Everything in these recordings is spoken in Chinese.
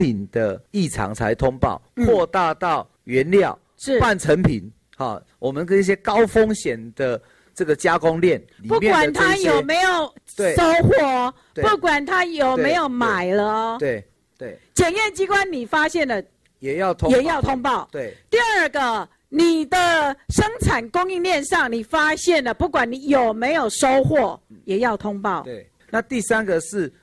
品的异常才通报，扩大到原料、半成品，我们这些高风险的这个加工链里面的这些， 不管他有没有收货，不管他有没有买了， 对， 检验机关你发现了也要通报。对。 第二个，你的生产供应链上你发现了，不管你有没有收货，也要通报。 对。那第三个是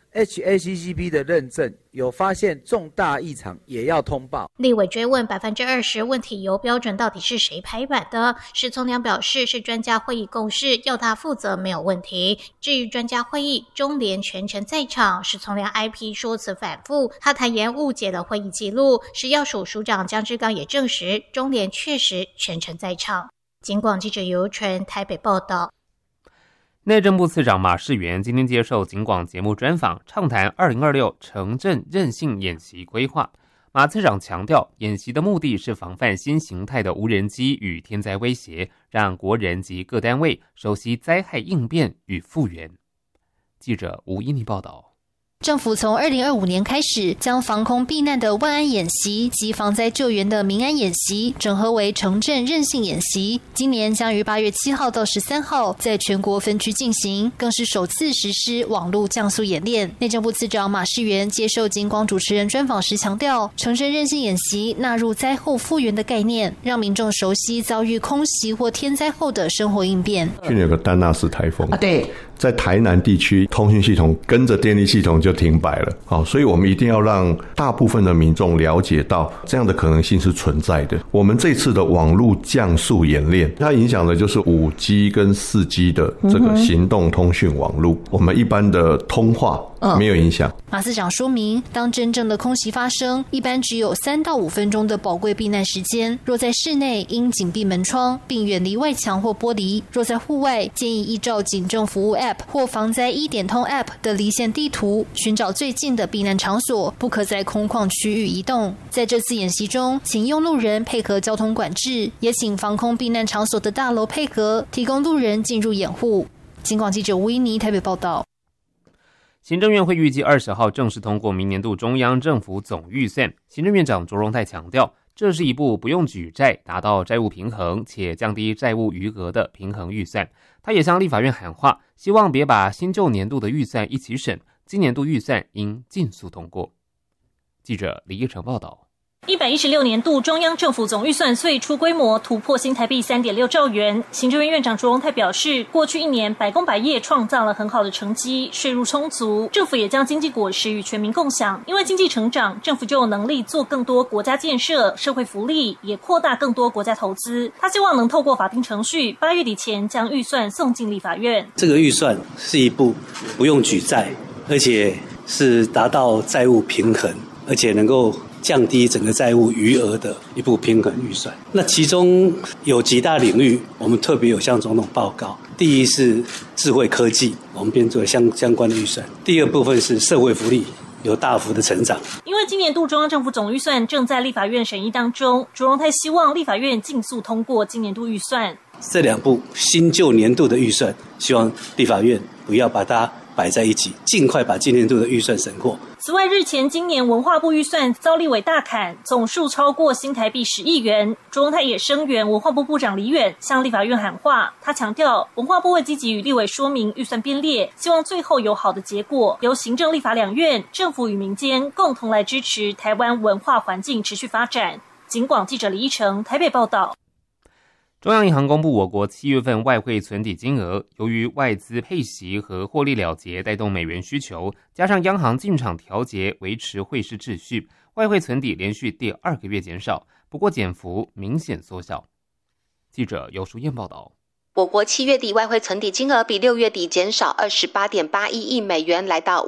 HACCP 的认证，有发现重大异常也要通报。 立委追问20%问题由标准到底是谁拍板的？史从良表示是专家会议共识，要他负责没有问题。至于专家会议，中联全程在场，史从良 IP 说辞反复，他坦言误解了会议记录。食药署署长江志刚也证实，中联确实全程在场。警广记者尤纯台北报道。 内政部次长马世元今天接受警广节目专访，畅谈2026城镇韧性演习规划。马次长强调，演习的目的是防范新形态的无人机与天灾威胁，让国人及各单位熟悉灾害应变与复原。记者吴依妮报道。 政府从2025年开始，将防空避难的万安演习及防灾救援的民安演习整合为城镇韧性演习。今年将于8月7号到13号在全国分区进行，更是首次实施网络降速演练。内政部次长马世元接受警广主持人专访时强调，城镇韧性演习纳入灾后复原的概念，让民众熟悉遭遇空袭或天灾后的生活应变。 去年有个丹纳斯台风对， 在台南地区通讯系统跟着电力系统就停摆了，所以我们一定要让大部分的民众了解到这样的可能性是存在的。我们这次的网络降速演练，它影响的就是 5G 跟 4G 的这个行动通讯网络，我们一般的通话没有影响。 马司长说明，当真正的空袭发生，一般只有3到5分钟的宝贵避难时间。若在室内，应紧闭门窗，并远离外墙或玻璃；若在户外，建议依照警政服务 App 或防灾1点通 App 的离线地图，寻找最近的避难场所，不可在空旷区域移动。在这次演习中，请用路人配合交通管制，也请防空避难场所的大楼配合，提供路人进入掩护。警广记者吴依妮台北报道。 行政院会预计20号正式通过明年度中央政府总预算。行政院长卓荣泰强调，这是一部不用举债达到债务平衡且降低债务余额的平衡预算。他也向立法院喊话，希望别把新旧年度的预算一起审，今年度预算应尽速通过。记者李义成报道。 116年度中央政府总预算最初规模突破新台币 3.6 兆元。行政院院长卓荣泰表示，过去1年百工百业创造了很好的成绩，税入充足，政府也将经济果实与全民共享。因为经济成长，政府就有能力做更多国家建设、社会福利，也扩大更多国家投资。他希望能透过法定程序，8月底前将预算送进立法院。 这个预算是一部不用举债，而且是达到债务平衡，而且能够降低整个债务余额的一部平衡预算。那其中有几大领域，我们特别有向总统报告。第一是智慧科技，我们编做相关的预算。第二部分是社会福利，有大幅的成长。 因为今年度中央政府总预算正在立法院审议当中，卓荣泰希望立法院尽速通过今年度预算。 这2部新旧年度的预算，希望立法院不要把它摆在一起，尽快把今年度的预算审过。 此外，日前今年文化部预算遭立委大砍，总数超过新台币10亿元。卓荣泰也声援文化部部长李远向立法院喊话，他强调文化部会积极与立委说明预算编列，希望最后有好的结果，由行政立法两院、政府与民间共同来支持台湾文化环境持续发展。警广记者李依成台北报道。 中央银行公布我国7月份外汇存底金额，由于外资配息和获利了结带动美元需求，加上央行进场调节维持汇市秩序，外汇存底连续第2个月减少，不过减幅明显缩小。记者尤淑燕报道。 我国7月底外汇存底金额比6月底减少 28.81 亿美元，来到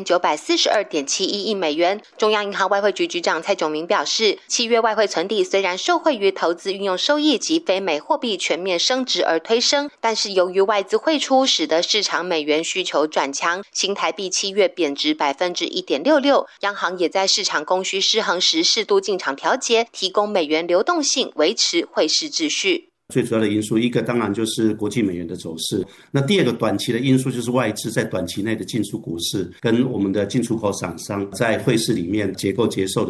5942.71 亿美元。中央银行外汇局局长蔡炯明表示，7月外汇存底虽然受惠于投资运用收益及非美货币全面升值而推升，但是由于外资汇出，使得市场美元需求转强，新台币7月贬值 1.66%， 央行也在市场供需失衡时适度进场调节，提供美元流动性，维持汇市秩序。 最主要的因素，一个当然就是国际美元的走势，那第二个短期的因素就是外资在短期内的进出股市，跟我们的进出口厂商在汇市里面结构接受的